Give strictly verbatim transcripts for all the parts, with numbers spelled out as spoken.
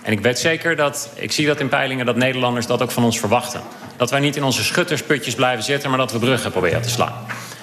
En ik weet zeker dat, ik zie dat in peilingen, dat Nederlanders dat ook van ons verwachten. Dat wij niet in onze schuttersputjes blijven zitten, maar dat we bruggen proberen te slaan.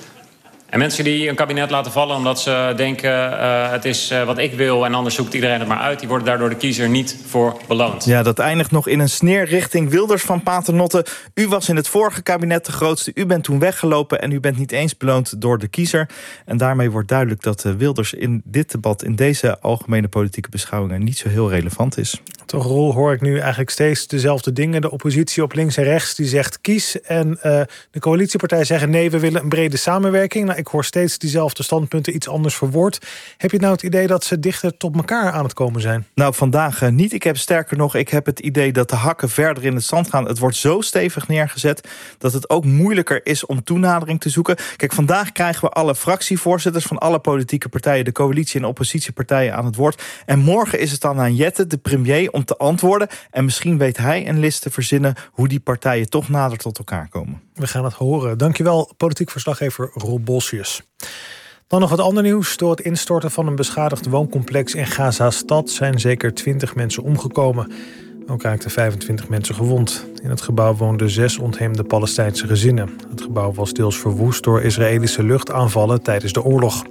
En mensen die een kabinet laten vallen omdat ze denken, uh, het is uh, wat ik wil en anders zoekt iedereen het maar uit, die worden daardoor de kiezer niet voor beloond. Ja, dat eindigt nog in een sneer richting Wilders van Paternotte. U was in het vorige kabinet de grootste, u bent toen weggelopen en u bent niet eens beloond door de kiezer. En daarmee wordt duidelijk dat Wilders in dit debat, in deze algemene politieke beschouwingen, niet zo heel relevant is. Toch, Roel, hoor ik nu eigenlijk steeds dezelfde dingen. De oppositie op links en rechts die zegt kies. En uh, de coalitiepartijen zeggen nee, we willen een brede samenwerking. Nou, ik hoor steeds diezelfde standpunten, iets anders verwoord. Heb je nou het idee dat ze dichter tot elkaar aan het komen zijn? Nou, vandaag uh, niet. Ik heb sterker nog, ik heb het idee dat de hakken verder in het zand gaan. Het wordt zo stevig neergezet dat het ook moeilijker is om toenadering te zoeken. Kijk, vandaag krijgen we alle fractievoorzitters van alle politieke partijen, de coalitie- en oppositiepartijen aan het woord. En morgen is het dan aan Jette, de premier, om te antwoorden. En misschien weet hij een list te verzinnen hoe die partijen toch nader tot elkaar komen. We gaan het horen. Dankjewel, politiek verslaggever Roel Bolsius. Dan nog wat ander nieuws. Door het instorten van een beschadigd wooncomplex in Gaza-stad zijn zeker twintig mensen omgekomen. Ook raakten vijfentwintig mensen gewond. In het gebouw woonden zes ontheemde Palestijnse gezinnen. Het gebouw was deels verwoest door Israëlische luchtaanvallen tijdens de oorlog.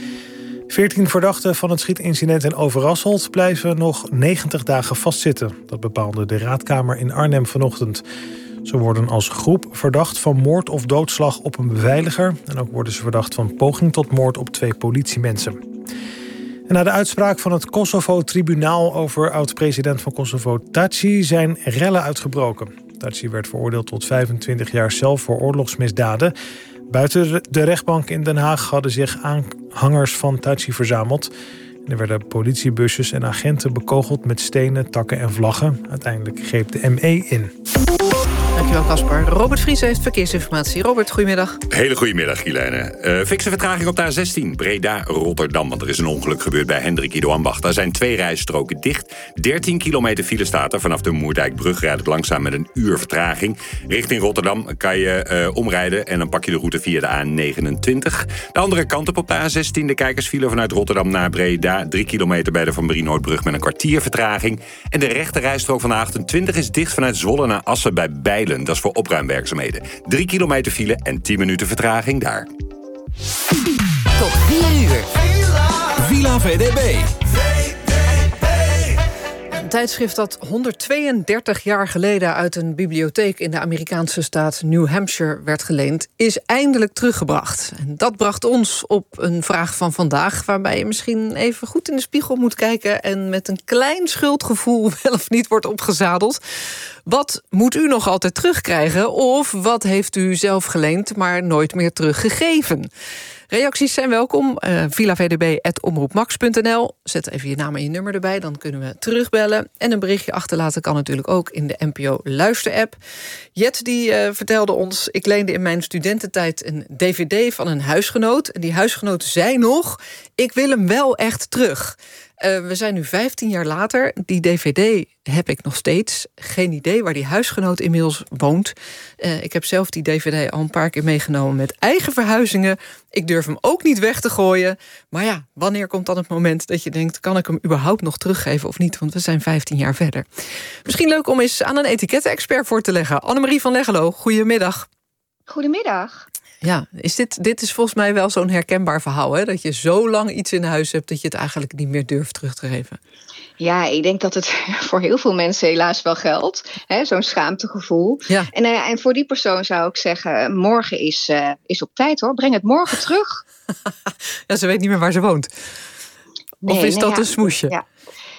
veertien verdachten van het schietincident in Overasselt blijven nog negentig dagen vastzitten. Dat bepaalde de raadkamer in Arnhem vanochtend. Ze worden als groep verdacht van moord of doodslag op een beveiliger. En ook worden ze verdacht van poging tot moord op twee politiemensen. En na de uitspraak van het Kosovo-tribunaal over oud-president van Kosovo Thaci zijn rellen uitgebroken. Thaci werd veroordeeld tot vijfentwintig jaar cel voor oorlogsmisdaden. Buiten de rechtbank in Den Haag hadden zich aanhangers van Thaci verzameld. En er werden politiebusjes en agenten bekogeld met stenen, takken en vlaggen. Uiteindelijk greep de M E in. Dankjewel, Casper. Robert Vries heeft verkeersinformatie. Robert, goedemiddag. Hele goedemiddag, Gilijne. Uh, fikse vertraging op de A zestien, Breda-Rotterdam. Want er is een ongeluk gebeurd bij Hendrik Ido Ambacht. Daar zijn twee rijstroken dicht. dertien kilometer file staat er. Vanaf de Moerdijkbrug rijdt het langzaam met een uur vertraging. Richting Rotterdam kan je uh, omrijden en dan pak je de route via de A negenentwintig. De andere kant op op de A zestien, de kijkersfile vanuit Rotterdam naar Breda. Drie kilometer bij de Van Brienoordbrug met een kwartier vertraging. En de rechte rijstrook van de achtentwintig is dicht vanuit Zwolle naar Assen bij Bijlen. Dat is voor opruimwerkzaamheden. Drie kilometer file en tien minuten vertraging daar. Tot vier uur. Villa V D B. Een tijdschrift dat honderdtweeëndertig jaar geleden uit een bibliotheek in de Amerikaanse staat New Hampshire werd geleend, is eindelijk teruggebracht. En dat bracht ons op een vraag van vandaag, waarbij je misschien even goed in de spiegel moet kijken en met een klein schuldgevoel wel of niet wordt opgezadeld. Wat moet u nog altijd terugkrijgen? Of wat heeft u zelf geleend, maar nooit meer teruggegeven? Reacties zijn welkom. Uh, villa v d b apenstaartje omroepmax punt n l. Zet even je naam en je nummer erbij, dan kunnen we terugbellen. En een berichtje achterlaten kan natuurlijk ook in de N P O Luister-app. Jet die uh, vertelde ons, ik leende in mijn studententijd een D V D van een huisgenoot. En die huisgenoot zei nog, ik wil hem wel echt terug. Uh, we zijn nu vijftien jaar later. Die D V D heb ik nog steeds. Geen idee waar die huisgenoot inmiddels woont. Uh, ik heb zelf die D V D al een paar keer meegenomen met eigen verhuizingen. Ik durf hem ook niet weg te gooien. Maar ja, wanneer komt dan het moment dat je denkt, kan ik hem überhaupt nog teruggeven of niet? Want we zijn vijftien jaar verder. Misschien leuk om eens aan een etiketten-expert voor te leggen. Annemarie van Leggelo, goedemiddag. Goedemiddag. Ja, is dit, dit is volgens mij wel zo'n herkenbaar verhaal, hè? Dat je zo lang iets in huis hebt dat je het eigenlijk niet meer durft terug te geven. Ja, ik denk dat het voor heel veel mensen helaas wel geldt. Hè, zo'n schaamtegevoel. Ja. En, uh, en voor die persoon zou ik zeggen, morgen is, uh, is op tijd hoor. Breng het morgen terug. Ja, ze weet niet meer waar ze woont. Nee, of is nee, dat ja, een smoesje? Ja,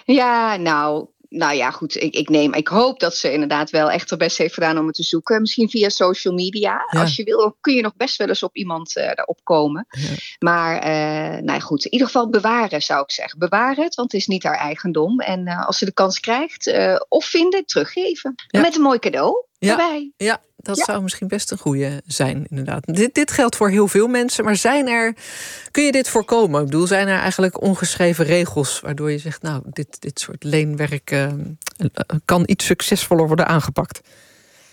ja nou... Nou ja, goed, ik, ik neem. Ik hoop dat ze inderdaad wel echt haar best heeft gedaan om het te zoeken. Misschien via social media. Ja. Als je wil, kun je nog best wel eens op iemand uh, erop komen. Ja. Maar uh, nou goed, in ieder geval bewaren zou ik zeggen. Bewaren het, want het is niet haar eigendom. En uh, als ze de kans krijgt, uh, of vinden, teruggeven. Ja. Met een mooi cadeau ja. erbij. Ja, dat ja. zou misschien best een goede zijn, inderdaad. Dit, dit geldt voor heel veel mensen, maar zijn er, kun je dit voorkomen? Ik bedoel, zijn er eigenlijk ongeschreven regels waardoor je zegt, nou, dit, dit soort leenwerk uh, kan iets succesvoller worden aangepakt?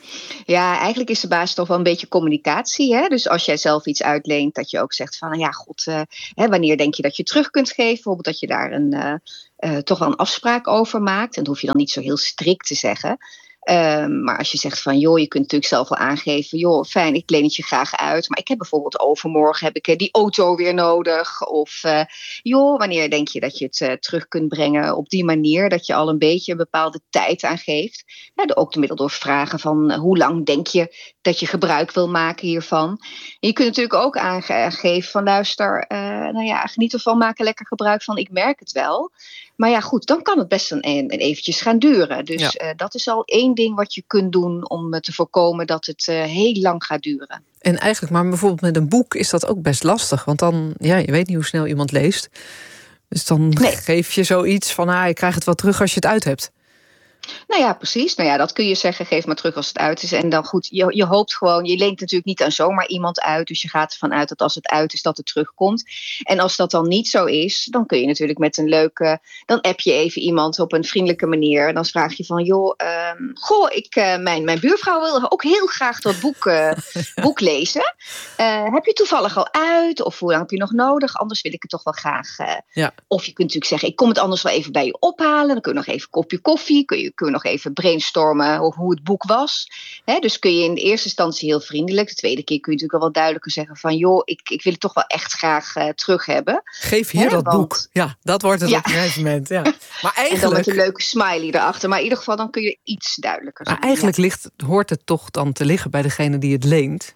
Ja, eigenlijk is de basis toch wel een beetje communicatie. Hè? Dus als jij zelf iets uitleent, dat je ook zegt van, ja god, uh, hè, wanneer denk je dat je terug kunt geven? Bijvoorbeeld dat je daar een, uh, uh, toch wel een afspraak over maakt. En dat hoef je dan niet zo heel strikt te zeggen. Um, maar als je zegt van, joh, je kunt natuurlijk zelf wel aangeven, joh, fijn, ik leen het je graag uit. Maar ik heb bijvoorbeeld overmorgen heb ik die auto weer nodig. Of, uh, joh, wanneer denk je dat je het uh, terug kunt brengen op die manier, dat je al een beetje een bepaalde tijd aangeeft. Ja, ook de middel door vragen van, uh, hoe lang denk je dat je gebruik wil maken hiervan. En je kunt natuurlijk ook aangeven van, luister, uh, nou ja, geniet ervan, maak er lekker gebruik van, ik merk het wel. Maar ja, goed, dan kan het best een, een eventjes gaan duren. Dus ja. uh, dat is al één ding wat je kunt doen om uh, te voorkomen dat het uh, heel lang gaat duren. En eigenlijk, maar bijvoorbeeld met een boek is dat ook best lastig. Want dan, ja, je weet niet hoe snel iemand leest. Dus dan nee. geef je zoiets van, ah, ik krijg het wel terug als je het uit hebt. Nou ja, precies. Nou ja, dat kun je zeggen, geef maar terug als het uit is. En dan goed, je, je hoopt gewoon, je leent natuurlijk niet aan zomaar iemand uit. Dus je gaat ervan uit dat als het uit is, dat het terugkomt. En als dat dan niet zo is, dan kun je natuurlijk met een leuke, dan app je even iemand op een vriendelijke manier. Dan vraag je van, joh, um, goh, ik, uh, mijn, mijn buurvrouw wil ook heel graag dat boek, uh, boek lezen. Uh, heb je toevallig al uit? Of hoe lang heb je nog nodig? Anders wil ik het toch wel graag. Uh, ja. Of je kunt natuurlijk zeggen, ik kom het anders wel even bij je ophalen. Dan kun je nog even een kopje koffie, kun je Kun je nog even brainstormen over hoe het boek was. He, dus kun je in de eerste instantie heel vriendelijk. De tweede keer kun je natuurlijk al wat duidelijker zeggen van, joh, ik, ik wil het toch wel echt graag uh, terug hebben. Geef hier He, dat want, boek. Ja, dat wordt het ja. op een gegeven moment. Ja. Maar eigenlijk, en dan met een leuke smiley erachter. Maar in ieder geval dan kun je iets duidelijker zijn. Maar eigenlijk ja. ligt, hoort het toch dan te liggen bij degene die het leent?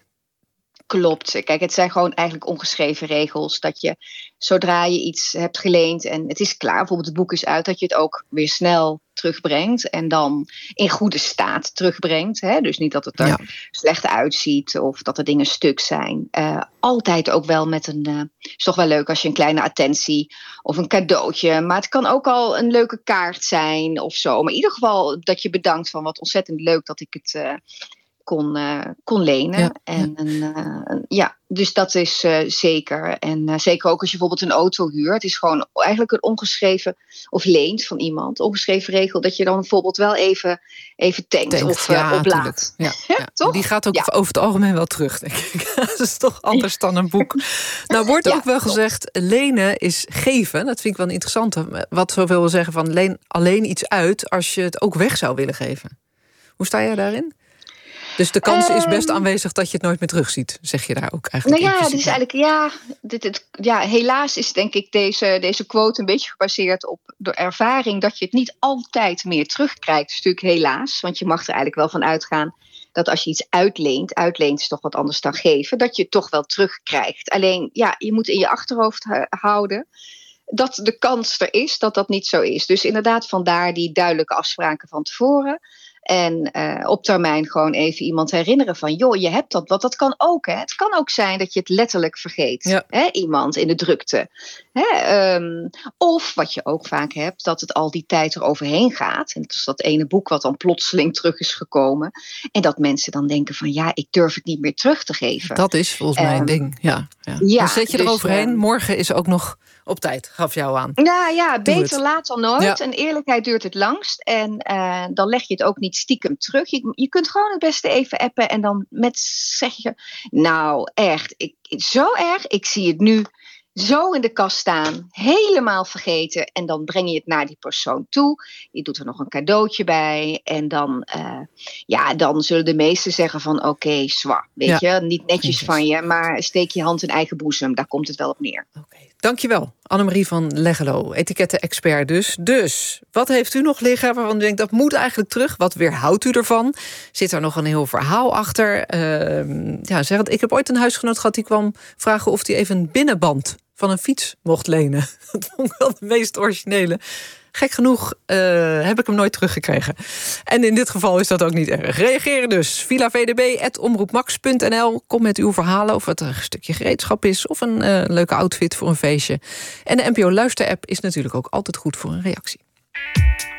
Klopt. Kijk, het zijn gewoon eigenlijk ongeschreven regels. Dat je, zodra je iets hebt geleend en het is klaar, bijvoorbeeld het boek is uit, dat je het ook weer snel terugbrengt. En dan in goede staat terugbrengt. Hè? Dus niet dat het er ja. slecht uitziet of dat er dingen stuk zijn. Uh, altijd ook wel met een, uh, is toch wel leuk als je een kleine attentie of een cadeautje. Maar het kan ook al een leuke kaart zijn of zo. Maar in ieder geval dat je bedankt van, wat ontzettend leuk dat ik het Uh, Kon, uh, kon lenen. Ja, en, ja. Uh, ja, dus dat is uh, zeker. En uh, zeker ook als je bijvoorbeeld een auto huurt. Het is gewoon eigenlijk een ongeschreven, of leent van iemand, ongeschreven regel, dat je dan bijvoorbeeld wel even, even tankt, tankt of uh, ja, oplaadt. Ja, ja. Ja, toch? Die gaat ook ja. over het algemeen wel terug, denk ik. Dat is toch anders dan een boek. Nou, wordt ja, ook wel klopt. gezegd, lenen is geven. Dat vind ik wel een interessante. Wat zoveel wil zeggen van, leen alleen iets uit als je het ook weg zou willen geven. Hoe sta jij daarin? Dus de kans um, is best aanwezig dat je het nooit meer terugziet, zeg je daar ook eigenlijk? Nou ja, dit is eigenlijk, ja, dit, dit, ja, helaas is denk ik deze, deze quote een beetje gebaseerd op de ervaring dat je het niet altijd meer terugkrijgt. Dat is natuurlijk helaas, want je mag er eigenlijk wel van uitgaan dat als je iets uitleent, uitleent is toch wat anders dan geven, dat je het toch wel terugkrijgt. Alleen, ja, je moet in je achterhoofd houden dat de kans er is dat dat niet zo is. Dus inderdaad, vandaar die duidelijke afspraken van tevoren. En uh, op termijn gewoon even iemand herinneren van, joh, je hebt dat. Want dat kan ook, hè. Het kan ook zijn dat je het letterlijk vergeet. Ja. Hè, iemand in de drukte. Hè, um, of wat je ook vaak hebt, dat het al die tijd eroverheen gaat. En dat is dat ene boek wat dan plotseling terug is gekomen. En dat mensen dan denken van, ja, ik durf het niet meer terug te geven. Dat is volgens mij um, een ding, ja. ja. ja dan zet je dus, eroverheen. Uh, Morgen is ook nog op tijd, gaf jou aan. Nou ja, Doe beter het. laat dan nooit. Ja. En eerlijkheid duurt het langst. En uh, dan leg je het ook niet stiekem terug. Je, je kunt gewoon het beste even appen en dan met zeg je, nou echt, ik, zo erg, ik zie het nu zo in de kast staan, helemaal vergeten. En dan breng je het naar die persoon toe. Je doet er nog een cadeautje bij. En dan, uh, ja, dan zullen de meesten zeggen van, oké, okay, zwaar, weet ja. je, niet netjes Netjes. van je, maar steek je hand in eigen boezem. Daar komt het wel op neer. Oké, okay. Dankjewel. Annemarie van Leggelo, etiketten-expert dus. Dus, wat heeft u nog liggen waarvan u denkt, dat moet eigenlijk terug? Wat weerhoudt u ervan? Zit er nog een heel verhaal achter? Uh, ja, zeg het, ik heb ooit een huisgenoot gehad die kwam vragen of hij even een binnenband van een fiets mocht lenen. Dat vond ik wel de meest originele. Gek genoeg uh, heb ik hem nooit teruggekregen. En in dit geval is dat ook niet erg. Reageren dus. villa v d b at omroepmax punt n l. Kom met uw verhalen of het een stukje gereedschap is of een uh, leuke outfit voor een feestje. En de N P O Luister-app is natuurlijk ook altijd goed voor een reactie.